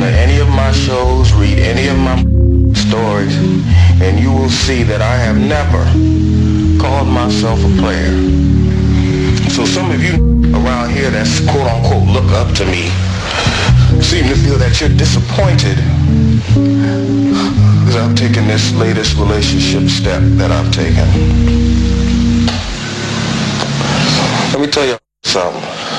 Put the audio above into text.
to any of my shows, read any of my stories, and you will see that I have never called myself a player. So some of you around here that's quote unquote look up to me seem to feel that you're disappointed because I've taken this latest relationship step that I've taken. Let me tell you something.